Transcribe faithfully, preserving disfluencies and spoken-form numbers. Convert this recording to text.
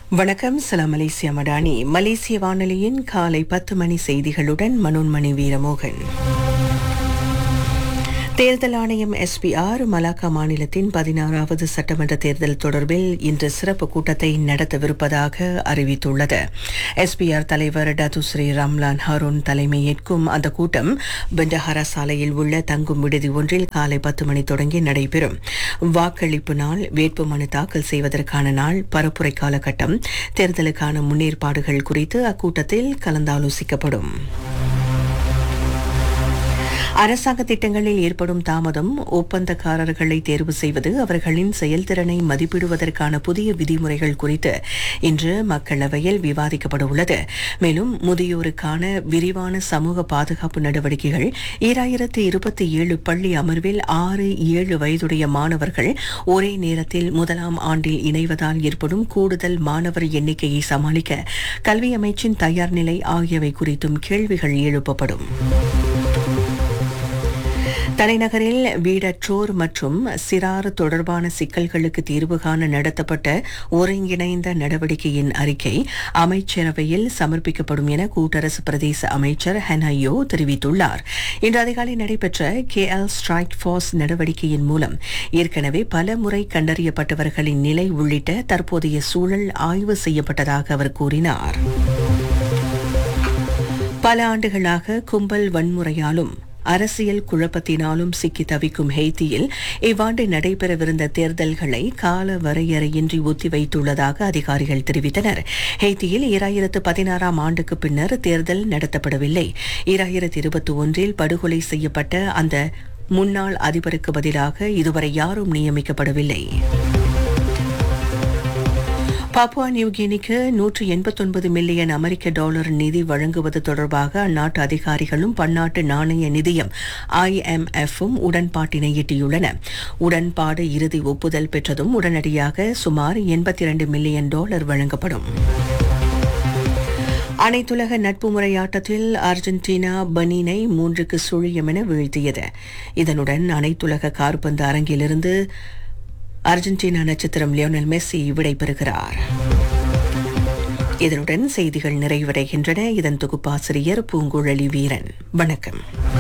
வணக்கம். சலாம் மலேசியா மடானி. மலேசிய வானொலியின் காலை பத்து மணி செய்திகளுடன் மனோன்மணி வீரமோகன். தேர்தல் ஆணையம் எஸ்பிஆர் மலாக்கா மாநிலத்தின் பதினாறாவது சட்டமன்ற தேர்தல் தொடர்பில் இன்று சிறப்பு கூட்டத்தை நடத்தவிருப்பதாக அறிவித்துள்ளது. எஸ்பிஆர் தலைவர் டத்துஸ்ரீ ரம்லான் ஹாரூன் தலைமையேற்கும் அந்த கூட்டம் பெண்டஹாரா சாலையில் உள்ள தங்கும் விடுதி ஒன்றில் காலை பத்து மணி தொடங்கி நடைபெறும். வாக்களிப்பு நாள், வேட்புமனு தாக்கல் செய்வதற்கான நாள், பரப்புரை காலகட்டம், தேர்தலுக்கான முன்னேற்பாடுகள் குறித்து அக்கூட்டத்தில் கலந்தாலோசிக்கப்படும். அரசாங்க திட்டங்களில் ஏற்படும் தாமதம், ஒப்பந்தக்காரர்களை தேர்வு செய்வது, அவர்களின் செயல்திறனை மதிப்பிடுவதற்கான புதிய விதிமுறைகள் குறித்து இன்று மக்களவையில் விவாதிக்கப்பட உள்ளது. மேலும் முதியோருக்கான விரிவான சமூக பாதுகாப்பு நடவடிக்கைகள், ஈராயிரத்து இருபத்தி ஏழு பள்ளி அமர்வில் ஆறு ஏழு வயதுடைய மாணவர்கள் ஒரே நேரத்தில் முதலாம் ஆண்டில் இணைவதால் ஏற்படும் கூடுதல் மாணவர் எண்ணிக்கையை சமாளிக்க கல்வி அமைச்சின் தயார் நிலை ஆகியவை குறித்தும் கேள்விகள் எழுப்பப்படும். தலைநகரில் வீடற்றோர் மற்றும் சிறார் தொடர்பான சிக்கல்களுக்கு தீர்வு காண நடத்தப்பட்ட ஒருங்கிணைந்த நடவடிக்கையின் அறிக்கை அமைச்சரவையில் சமர்ப்பிக்கப்படும் என கூட்டரசு பிரதேச அமைச்சர் ஹெனாயோ தெரிவித்துள்ளார். இன்று அதிகாலை நடைபெற்ற கே எல் ஸ்ட்ரைக் ஃபோர்ஸ் நடவடிக்கையின் மூலம் ஏற்கனவே பல முறை கண்டறியப்பட்டவர்களின் நிலை உள்ளிட்ட தற்போதைய சூழல் ஆய்வு செய்யப்பட்டதாக அவர் கூறினார். பல ஆண்டுகளாக கும்பல் வன்முறையாலும் அரசியல் குழப்பத்தினாலும் சிக்கி தவிக்கும் ஹெய்தியில் இவ்வாண்டு நடைபெறவிருந்த தேர்தல்களை கால வரையறையின்றி ஒத்திவைத்துள்ளதாக அதிகாரிகள் தெரிவித்தனர். ஹெய்தியில் ஈராயிரத்து பதினாறாம் ஆண்டுக்கு பின்னர் தேர்தல் நடத்தப்படவில்லை. ஈராயிரத்து இருபத்தி ஒன்றில் படுகொலை செய்யப்பட்ட அந்த முன்னாள் அதிபருக்கு பதிலாக இதுவரை யாரும் நியமிக்கப்படவில்லை. பாப்புவா நியூகினிக்கு நூற்று எண்பத்தொன்பது மில்லியன் அமெரிக்க டாலர் நிதி வழங்குவது தொடர்பாக அந்நாட்டு அதிகாரிகளும் பன்னாட்டு நாணய நிதியம் ஐ எம் எஃப்பும் உடன்பாட்டினை எட்டியுள்ளன. உடன்பாடு இறுதி ஒப்புதல் பெற்றதும் உடனடியாக சுமார் எண்பத்தி இரண்டு மில்லியன் டாலர் வழங்கப்படும். அனைத்துலக நட்பு முறையாட்டத்தில் அர்ஜென்டினா பனீனை மூன்றுக்கு சுழியம் என வீழ்த்தியது. இதனுடன் அனைத்துலக காற்பந்து அரங்கிலிருந்து அர்ஜென்டினா நட்சத்திரம் லியோனல் மெஸ்ஸி விடைபெறுகிறார். இதனுடன் செய்திகள் நிறைவடைகின்றன. இதன் தொகுப்பாசிரியர் பூங்குழலி வீரன். வணக்கம்.